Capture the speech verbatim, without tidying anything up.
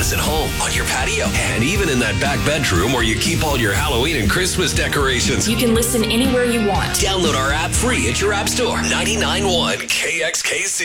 us at home, on your patio, and even in that back bedroom where you keep all your Halloween and Christmas decorations. You can listen anywhere you want. Download our app free at your app store. ninety-nine point one K X K C.